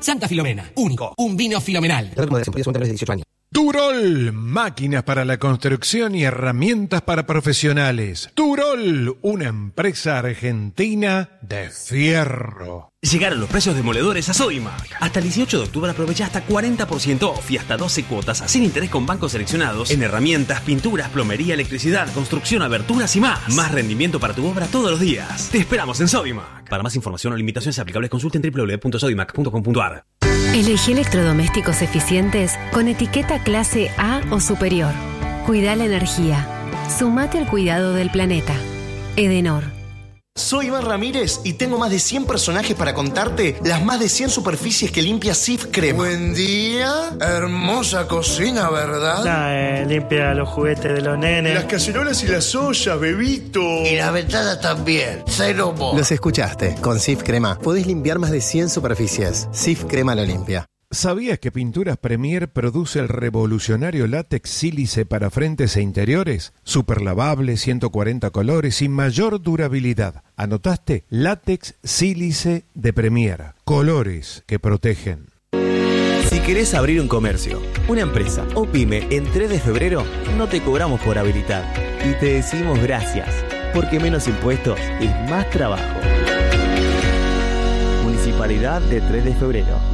Santa Filomena, único, un vino filomenal. Turol, máquinas para la construcción y herramientas para profesionales. Turol, una empresa argentina de fierro. Llegaron los precios demoledores a Sodimac. Hasta el 18 de octubre aprovecha hasta 40% off y hasta 12 cuotas sin interés con bancos seleccionados en herramientas, pinturas, plomería, electricidad, construcción, aberturas y más. Más rendimiento para tu obra todos los días. Te esperamos en Sodimac. Para más información o limitaciones aplicables consulten www.sodimac.com.ar. Elegí electrodomésticos eficientes con etiqueta clase A o superior. Cuida la energía. Sumate al cuidado del planeta. Edenor. Soy Iván Ramírez y tengo más de 100 personajes para contarte las más de 100 superficies que limpia Cif Crema. Buen día, hermosa cocina, ¿verdad? Limpia los juguetes de los nenes. Las cacerolas y las ollas, bebito. Y las ventanas también, cero mo. Los escuchaste, con Cif Crema podés limpiar más de 100 superficies. Cif Crema lo limpia. ¿Sabías que Pinturas Premier produce el revolucionario látex sílice para frentes e interiores? Super lavable, 140 colores y mayor durabilidad. ¿Anotaste? Látex sílice de Premier. Colores que protegen. Si querés abrir un comercio, una empresa o pyme en 3 de febrero, no te cobramos por habilitar. Y te decimos gracias, porque menos impuestos es más trabajo. Municipalidad de 3 de febrero.